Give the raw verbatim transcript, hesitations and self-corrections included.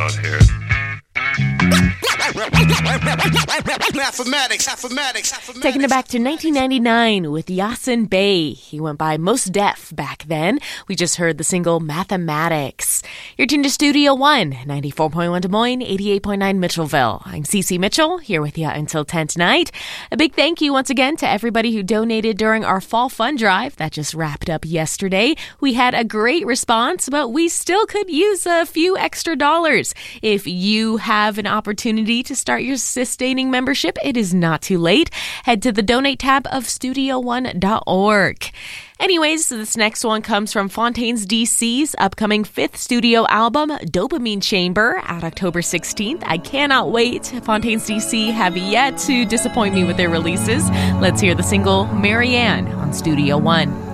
out here. Mathematics, mathematics, mathematics. Taking it back to nineteen ninety-nine with Yasin Bey. He went by Mos Def back then. We just heard the single Mathematics. You're tuned to Studio One, ninety-four point one Des Moines, eighty-eight point nine Mitchellville. I'm Cece Mitchell, here with you until ten tonight. A big thank you once again to everybody who donated during our Fall Fund Drive that just wrapped up yesterday. We had a great response, but we still could use a few extra dollars. If you have an opportunity to start your sustaining membership, it is not too late. Head to the donate tab of studio one dot org. Anyways, this next one comes from Fontaines D C's upcoming fifth studio album, Dopamine Chamber, out October sixteenth. I cannot wait. Fontaines D C have yet to disappoint me with their releases. Let's hear the single Marianne on Studio One.